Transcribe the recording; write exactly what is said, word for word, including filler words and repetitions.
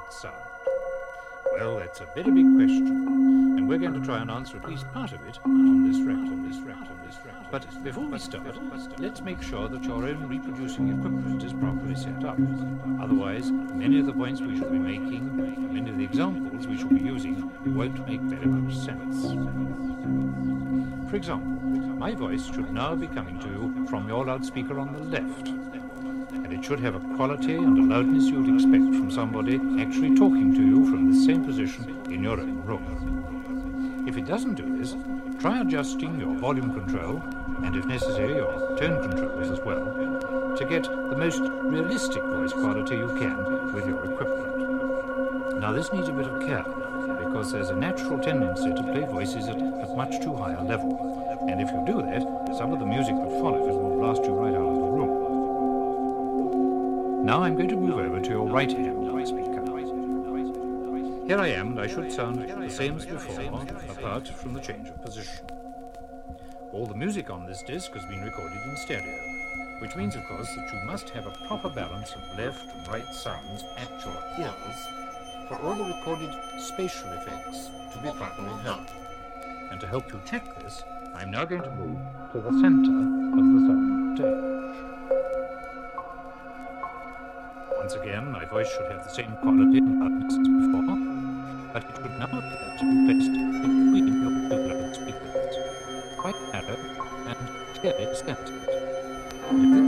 sound? Well, that's a very big question, and we're going to try and answer at least part of it on this rack, on this rack, on this rack. But before we start, let's make sure that your own reproducing equipment is properly set up. Otherwise, many of the points we shall be making, many of the examples we shall be using, won't make very much sense. For example, my voice should now be coming to you from your loudspeaker on the left, and it should have a quality and a loudness you would expect from somebody actually talking to you from the same position in your own room. If it doesn't do this, try adjusting your volume control, and if necessary your tone controls as well, to get the most realistic voice quality you can with your equipment. Now this needs a bit of care, because there's a natural tendency to play voices at a much too high a level, and if you do that, some of the music that follows will blast you right out of the room. Now I'm going to move over to your right-hand loudspeaker. Here I am, and I should sound the same as before, apart from the change of position. All the music on this disc has been recorded in stereo, which means, of course, that you must have a proper balance of left and right sounds at your ears for all the recorded spatial effects to be properly heard. And to help you check this, I'm now going to move to the center of the sound stage. Once again, my voice should have the same quality and loudness as before, but it should now appear to be placed between your two loudspeakers, quite narrow and clearly centered. And if